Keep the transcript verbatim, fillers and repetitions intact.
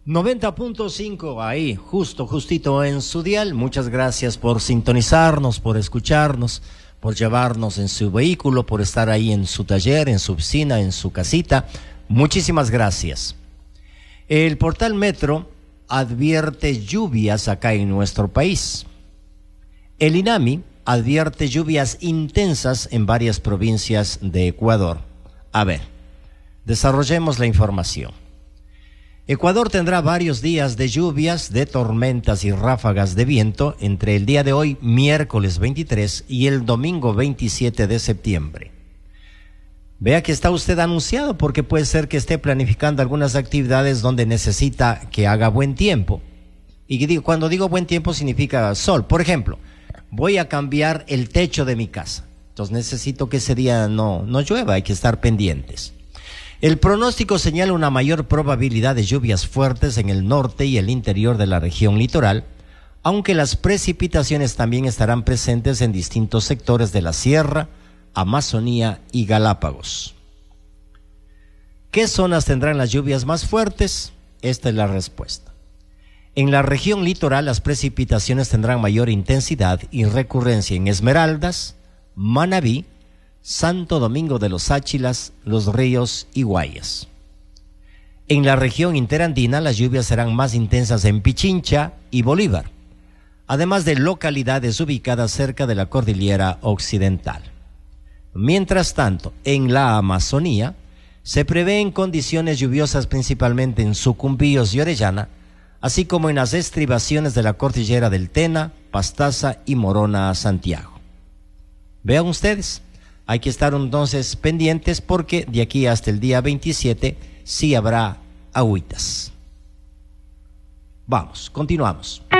noventa punto cinco, ahí, justo, justito en su dial. Muchas gracias por sintonizarnos, por escucharnos, por llevarnos en su vehículo, por estar ahí en su taller, en su oficina, en su casita. Muchísimas gracias. El portal Metro advierte lluvias acá en nuestro país. El INAMI advierte lluvias intensas en varias provincias de Ecuador. A ver, desarrollemos la información. Ecuador tendrá varios días de lluvias, de tormentas y ráfagas de viento entre el día de hoy, miércoles veintitrés, y el domingo veintisiete de septiembre. Vea que está usted anunciado porque puede ser que esté planificando algunas actividades donde necesita que haga buen tiempo. Y digo, cuando digo buen tiempo significa sol. Por ejemplo, voy a cambiar el techo de mi casa. Entonces necesito que ese día no, no llueva, hay que estar pendientes. El pronóstico señala una mayor probabilidad de lluvias fuertes en el norte y el interior de la región litoral, aunque las precipitaciones también estarán presentes en distintos sectores de la Sierra, Amazonía y Galápagos. ¿Qué zonas tendrán las lluvias más fuertes? Esta es la respuesta. En la región litoral las precipitaciones tendrán mayor intensidad y recurrencia en Esmeraldas, Manabí, Santo Domingo de los Áchilas, Los Ríos y Guayas. En la región interandina las lluvias serán más intensas en Pichincha y Bolívar, además de localidades ubicadas cerca de la cordillera occidental. Mientras tanto, en la Amazonía se prevén condiciones lluviosas principalmente en Sucumbíos y Orellana, así como en las estribaciones de la cordillera del Tena, Pastaza y Morona a Santiago. Vean ustedes, hay que estar entonces pendientes porque de aquí hasta el día veintisiete sí habrá agüitas. Vamos, continuamos.